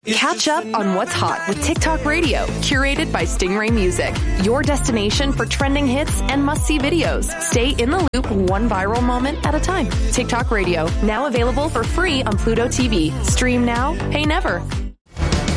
Catch up on what's hot with TikTok Radio, curated by Stingray Music. Your destination for trending hits and must-see videos. Stay in the loop one viral moment at a time. TikTok Radio, now available for free on Pluto TV. Stream now, pay never.